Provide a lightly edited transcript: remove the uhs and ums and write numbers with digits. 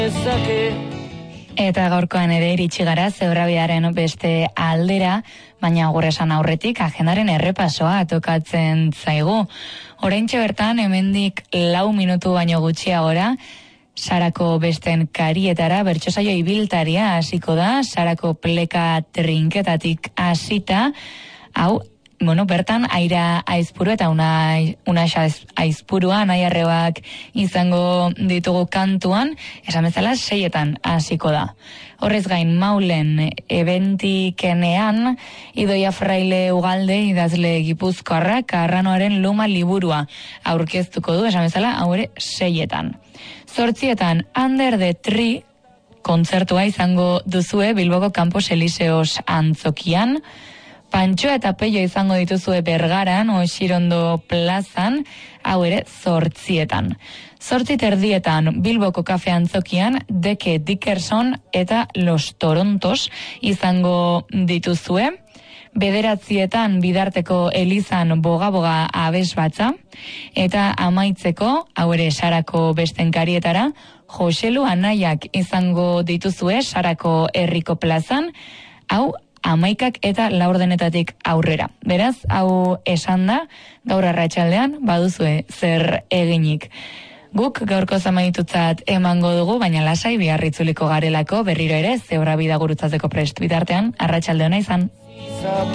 Eta gaurkoan ere iritsi gara Zebrabidearen beste aldera, baina gure esan aurretik agendaren errepasoa tokatzen zaigu. Oraintxe bertan, hemendik 4 minutu baino gutxiagora, Sarako besten karietara bertsosaio ibiltaria hasiko da, Sarako pleka trinketatik hasita, hau, bertan Aira Aizpuru eta Unaxa Aizpurua nahiarrebak izango ditugu kantuan, esan bezala 6etan hasiko da. Horrez gain Maulen ebentikenean, Idoia Fraile Ugalde idazle gipuzkoarrak Arranoaren Luma liburua aurkeztuko du, esan bezala, hau ere 6etan. 8etan Under the Tree kontzertua izango duzue Bilboko Campos Elíseos antzokian, Pantxo eta Peio izango dituzue Bergaran, Oxirondo plazan, hau ere 8etan. 8:30 Bilboko kafe antzokian, Deke Dickerson eta Los Torontos izango dituzue. 9etan Bidarteko Elizan Boga-boga abesbatza, eta amaitzeko, hau ere Sarako besten karietara, Joselu Anaiak izango dituzue Sarako herriko plazan, hau 11 eta 4 aurrera. Beraz, hau esan da, gaur arratsaldean baduzue zer eginik. Guk gaurko zamaitutzat emango dugu, baina lasai biarritzuliko garelako berriro ere Zebrabida gurutzatzeko prest bitartean, arratsalde ona izan.